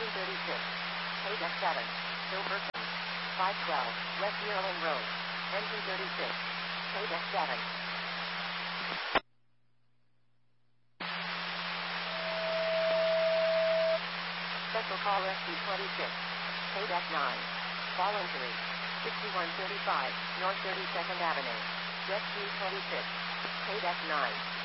Engine 36. KDEC 7. Hilversum. 512. West Maryland Road. Engine 36. KDEC 7. Special call rescue 26. KDEC 9. Fall injury. 6135 North 32nd Avenue. Rescue 26. KDEC 9.